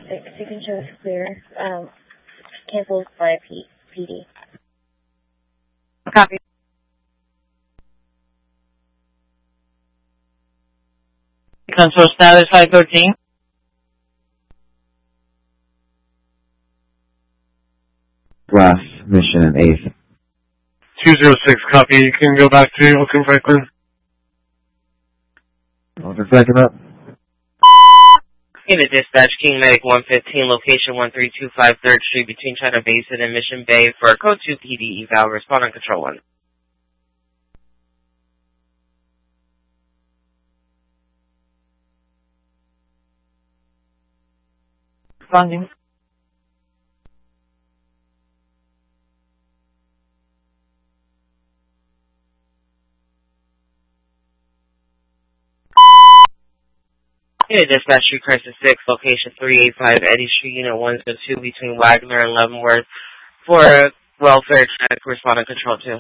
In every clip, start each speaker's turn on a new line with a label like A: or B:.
A: signature is clear. Canceled by PD.
B: Copy. Control status 513.
C: Glass, mission and 8th.
D: 206, copy. You can go back to Oakland Franklin.
C: Oakland Franklin up.
E: Unit Dispatch, King Medic 115, location 13253 3rd Street between China Basin and Mission Bay for Code 2 PD eval. Respond on Control 1.
B: Responding.
E: Unit Dispatch, Street Crisis 6, location 385 Eddy Street, Unit 102 between Wagner and Leavenworth for welfare check. Respond on Control 2.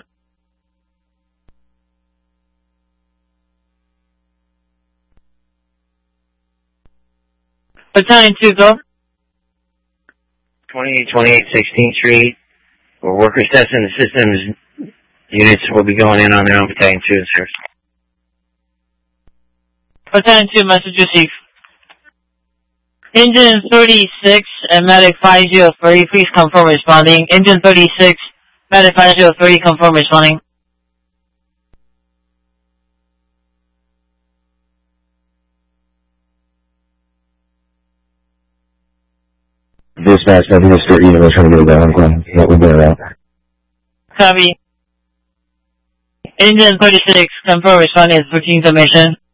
B: Battalion 2, go.
F: 2828 16th Street. We're workers testing the systems. Units will be going in on their own. Battalion 2 and 6.
B: Battalion 2, message received. Engine 36 and Medic 503, please confirm responding. Engine 36, Medic 503, confirm responding.
C: Dispatch, I think it's for Eden. We're trying to get it down. Yeah, we'll get it out.
B: Copy. Engine 36, confirm responding. 13th mission.